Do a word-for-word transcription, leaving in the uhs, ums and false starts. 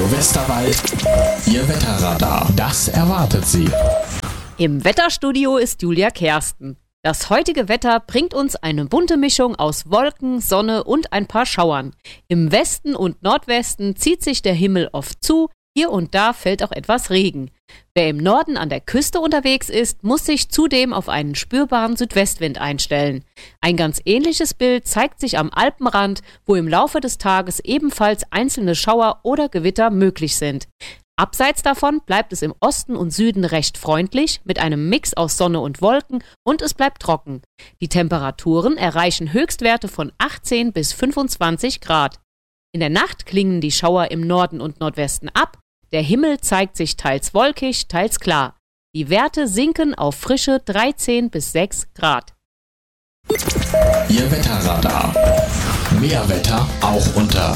Radio Westerwald, Ihr Wetterradar. Das erwartet Sie. Im Wetterstudio ist Julia Kersten. Das heutige Wetter bringt uns eine bunte Mischung aus Wolken, Sonne und ein paar Schauern. Im Westen und Nordwesten zieht sich der Himmel oft zu, hier und da fällt auch etwas Regen. Wer im Norden an der Küste unterwegs ist, muss sich zudem auf einen spürbaren Südwestwind einstellen. Ein ganz ähnliches Bild zeigt sich am Alpenrand, wo im Laufe des Tages ebenfalls einzelne Schauer oder Gewitter möglich sind. Abseits davon bleibt es im Osten und Süden recht freundlich, mit einem Mix aus Sonne und Wolken, und es bleibt trocken. Die Temperaturen erreichen Höchstwerte von achtzehn bis fünfundzwanzig Grad. In der Nacht klingen die Schauer im Norden und Nordwesten ab. Der Himmel zeigt sich teils wolkig, teils klar. Die Werte sinken auf frische dreizehn bis sechs Grad. Ihr Wetterradar. Mehr Wetter auch unter